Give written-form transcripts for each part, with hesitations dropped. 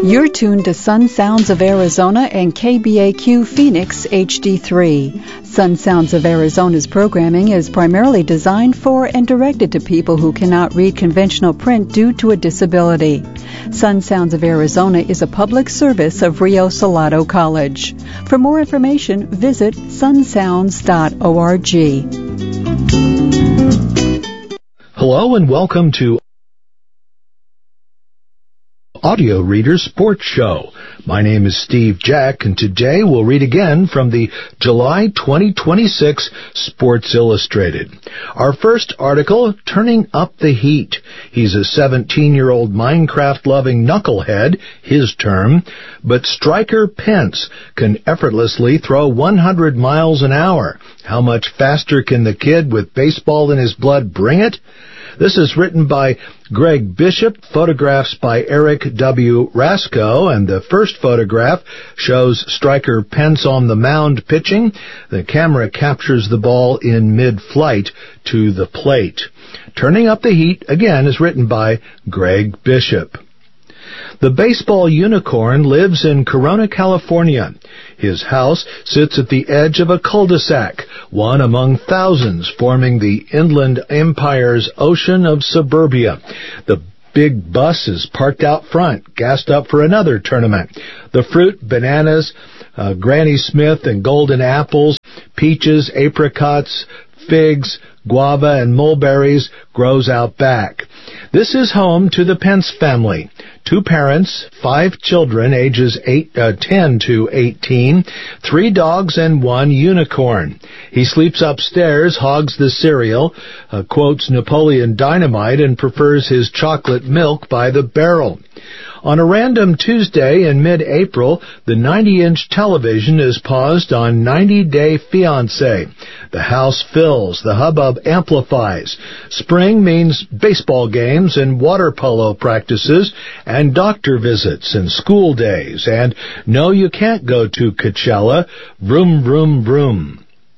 You're tuned to Sun Sounds of Arizona and KBAQ Phoenix HD3. Sun Sounds of Arizona's programming is primarily designed for and directed to people who cannot read conventional print due to a disability. Sun Sounds of Arizona is a public service of Rio Salado College. For more information, visit sunsounds.org. Hello and welcome to Audio Reader Sports Show. My name is Steve Jack, and today we'll read again from the July 2026 Sports Illustrated. Our first article, Turning Up the Heat. He's a 17-year-old Minecraft-loving knucklehead, his term, but Striker Pence can effortlessly throw 100 miles an hour. How much faster can the kid with baseball in his blood bring it? This is written by Greg Bishop, photographs by Eric W. Rasco, and the first photograph shows Striker Pence on the mound pitching. The camera captures the ball in mid-flight to the plate. Turning Up the Heat, again, is written by Greg Bishop. The baseball unicorn lives in Corona, California. His house sits at the edge of a cul-de-sac, one among thousands forming the Inland Empire's ocean of suburbia. The big bus is parked out front, gassed up for another tournament. The fruit, bananas, Granny Smith and golden apples, peaches, apricots, figs, guava, and mulberries grows out back. This is home to the Pence family. 2 parents, 5 children, ages 10 to 18, 3 dogs, and 1 unicorn. He sleeps upstairs, hogs the cereal, quotes Napoleon Dynamite, and prefers his chocolate milk by the barrel. On a random Tuesday in mid-April, the 90-inch television is paused on 90 Day Fiancé. The house fills, the hubbub amplifies. Spring means baseball games and water polo practices and doctor visits and school days. And no, you can't go to Coachella. Vroom, vroom, vroom.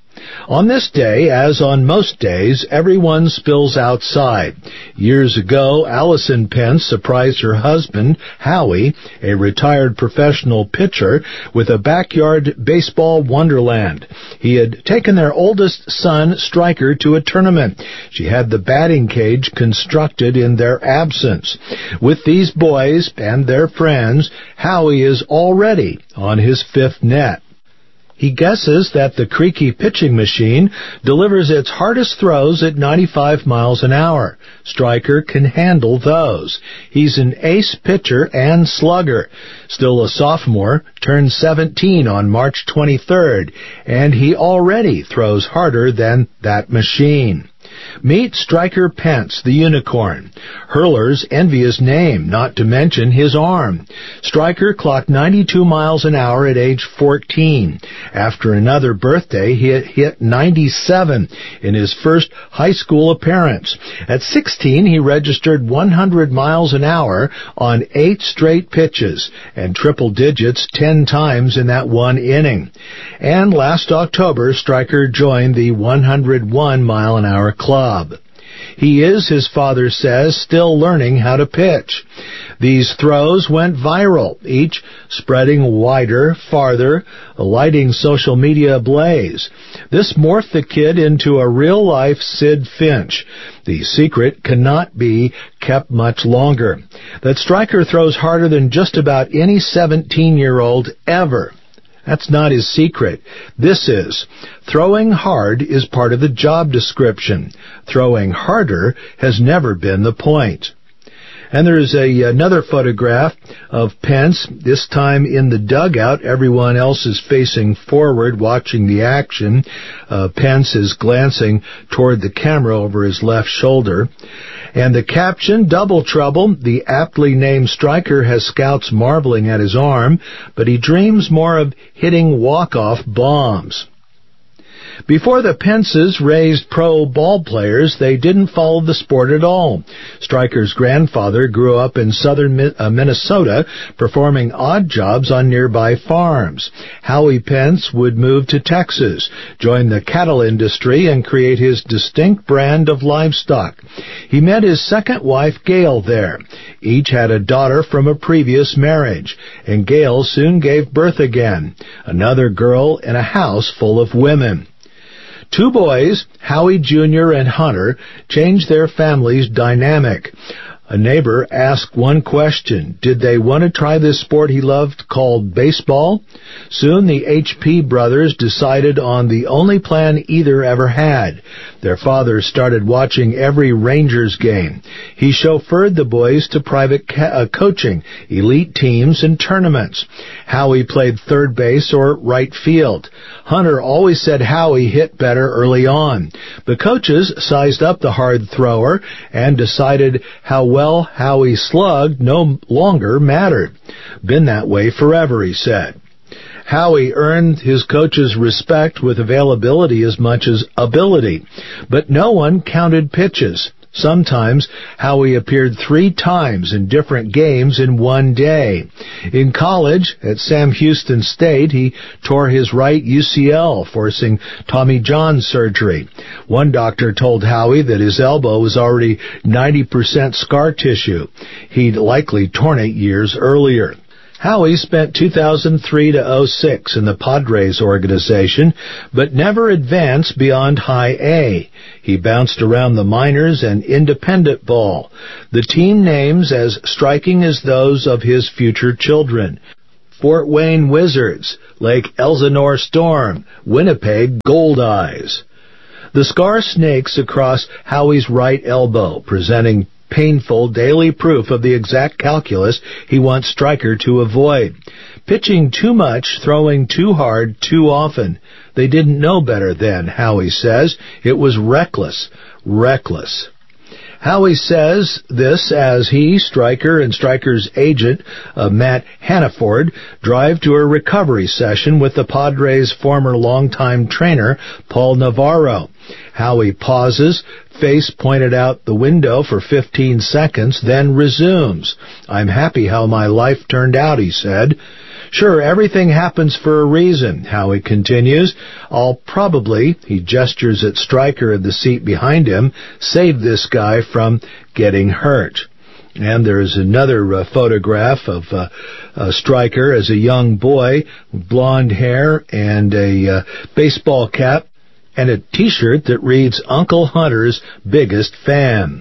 On this day, as on most days, everyone spills outside. Years ago, Allison Pence surprised her husband, Howie, a retired professional pitcher, with a backyard baseball wonderland. He had taken their oldest son, Striker, to a tournament. She had the batting cage constructed in their absence. With these boys and their friends, Howie is already on his 5th net. He guesses that the creaky pitching machine delivers its hardest throws at 95 miles an hour. Striker can handle those. He's an ace pitcher and slugger. Still a sophomore, turned 17 on March 23rd, and he already throws harder than that machine. Meet Striker Pence, the unicorn. Hurlers envy his name, not to mention his arm. Striker clocked 92 miles an hour at age 14. After another birthday, he hit 97 in his first high school appearance. At 16, he registered 100 miles an hour on 8 straight pitches and triple digits 10 times in that one inning. And last October, Striker joined the 101-mile-an-hour club. He is, his father says, still learning how to pitch. These throws went viral, each spreading wider, farther, lighting social media ablaze. This morphed the kid into a real-life Sid Finch. The secret cannot be kept much longer. That Striker throws harder than just about any 17-year-old ever. That's not his secret. This is. Throwing hard is part of the job description. Throwing harder has never been the point. And there's another photograph of Pence, this time in the dugout. Everyone else is facing forward, watching the action. Pence is glancing toward the camera over his left shoulder. And the caption, Double Trouble. The aptly named Striker has scouts marveling at his arm, but he dreams more of hitting walk-off bombs. Before the Pences raised pro ball players, they didn't follow the sport at all. Stryker's grandfather grew up in southern Minnesota, performing odd jobs on nearby farms. Howie Pence would move to Texas, join the cattle industry, and create his distinct brand of livestock. He met his second wife, Gail, there. Each had a daughter from a previous marriage, and Gail soon gave birth again, another girl in a house full of women. Two boys, Howie Jr. and Hunter, changed their family's dynamic. A neighbor asked one question: did they want to try this sport he loved called baseball? Soon the HP brothers decided on the only plan either ever had. Their father started watching every Rangers game. He chauffeured the boys to private coaching, elite teams, and tournaments. Howie played third base or right field. Hunter always said Howie hit better early on. The coaches sized up the hard thrower and decided how well Howie slugged no longer mattered. Been that way forever, he said. Howie earned his coach's respect with availability as much as ability, but no one counted pitches. Sometimes Howie appeared 3 times in different games in one day. In college, at Sam Houston State, he tore his right UCL, forcing Tommy John surgery. One doctor told Howie that his elbow was already 90% scar tissue. He'd likely torn it years earlier. Howie spent 2003 to 06 in the Padres organization, but never advanced beyond High A. He bounced around the minors and independent ball, the team names as striking as those of his future children: Fort Wayne Wizards, Lake Elsinore Storm, Winnipeg Goldeyes. The scar snakes across Howie's right elbow, presenting painful daily proof of the exact calculus he wants Stryker to avoid. Pitching too much, throwing too hard, too often. They didn't know better then, Howie says. It was reckless. Reckless. Howie says this as he, Stryker, and Stryker's agent, Matt Hannaford, drive to a recovery session with the Padres' former longtime trainer, Paul Navarro. Howie pauses, face pointed out the window for 15 seconds, then resumes. "I'm happy how my life turned out," he said. "Sure, everything happens for a reason," Howie continues. "I'll probably," he gestures at Stryker in the seat behind him, "save this guy from getting hurt." And there's another photograph of Stryker as a young boy, with blonde hair and a baseball cap, and a T-shirt that reads, "Uncle Hunter's biggest fan."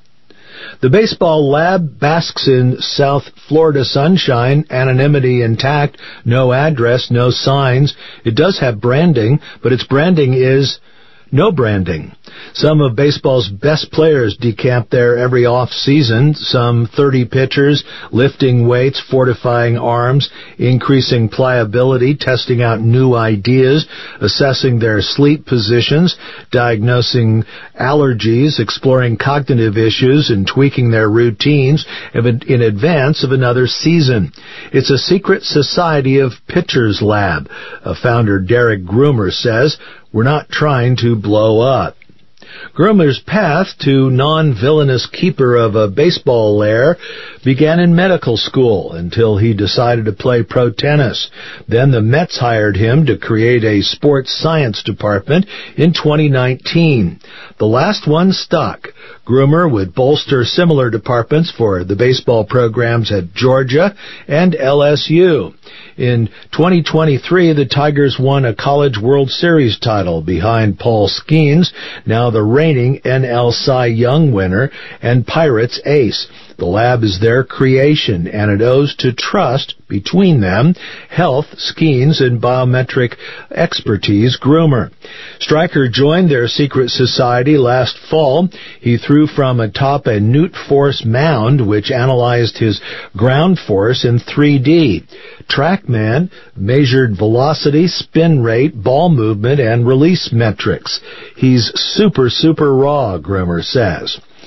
The baseball lab basks in South Florida sunshine, anonymity intact, no address, no signs. It does have branding, but its branding is no branding. Some of baseball's best players decamp there every off-season, some 30 pitchers, lifting weights, fortifying arms, increasing pliability, testing out new ideas, assessing their sleep positions, diagnosing allergies, exploring cognitive issues, and tweaking their routines in advance of another season. It's a secret society of pitchers lab. Founder Derek Groomer says, "We're not trying to blow up." Groomer's path to non-villainous keeper of a baseball lair began in medical school until he decided to play pro tennis. Then the Mets hired him to create a sports science department in 2019. The last one stuck. Groomer would bolster similar departments for the baseball programs at Georgia and LSU. In 2023, the Tigers won a College World Series title behind Paul Skeens, now the reigning NL Cy Young winner and Pirates ace. The lab is their creation, and it owes to trust between them, health, Skeens, and biometric expertise, Groomer. Stryker joined their secret society last fall. He threw from atop a Newt Force mound, which analyzed his ground force in 3D. TrackMan measured velocity, spin rate, ball movement, and release metrics. He's super raw, Groomer says.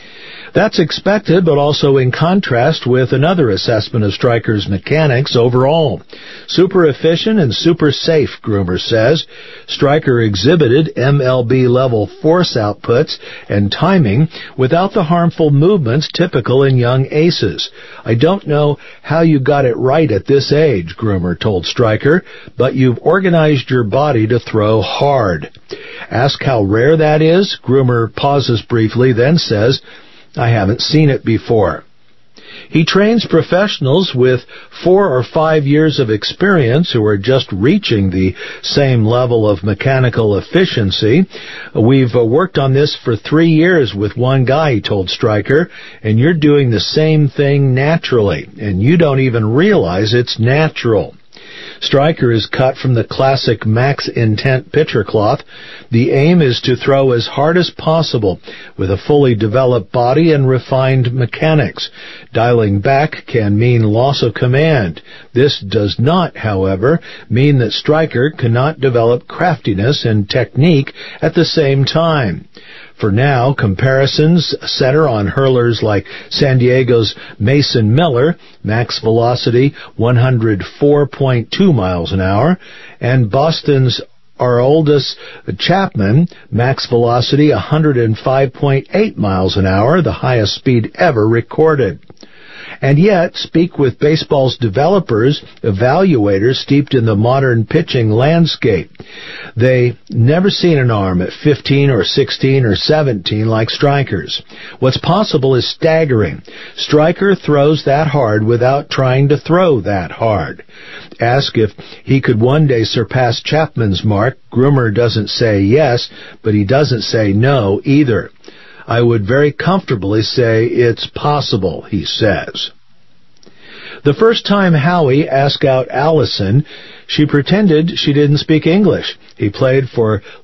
That's expected, but also in contrast with another assessment of Striker's mechanics overall. Super efficient and super safe, Groomer says. Striker exhibited MLB-level force outputs and timing without the harmful movements typical in young aces. I don't know how you got it right at this age, Groomer told Striker, but you've organized your body to throw hard. Asked how rare that is, Groomer pauses briefly, then says, I haven't seen it before. He trains professionals with 4 or 5 years of experience who are just reaching the same level of mechanical efficiency. We've worked on this for 3 years with one guy, he told Striker, and you're doing the same thing naturally, and you don't even realize it's natural. Striker is cut from the classic Max Intent pitcher cloth. The aim is to throw as hard as possible with a fully developed body and refined mechanics. Dialing back can mean loss of command. This does not, however, mean that Striker cannot develop craftiness and technique at the same time. For now, comparisons center on hurlers like San Diego's Mason Miller, max velocity 104.2 miles an hour, and Boston's Aroldis Chapman, max velocity 105.8 miles an hour, the highest speed ever recorded. And yet, speak with baseball's developers, evaluators steeped in the modern pitching landscape. They never seen an arm at 15 or 16 or 17 like Striker's. What's possible is staggering. Striker throws that hard without trying to throw that hard. Ask if he could one day surpass Chapman's mark. Groomer doesn't say yes, but he doesn't say no either. I would very comfortably say it's possible, he says. The first time Howie asked out Allison, she pretended she didn't speak English. He played for